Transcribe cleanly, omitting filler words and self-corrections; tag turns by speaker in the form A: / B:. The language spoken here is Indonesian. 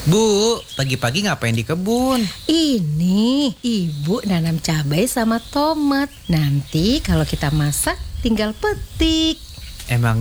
A: Bu, pagi-pagi ngapain di kebun?
B: Ini ibu nanam cabai sama tomat. Nanti kalau kita masak tinggal petik.
A: Emang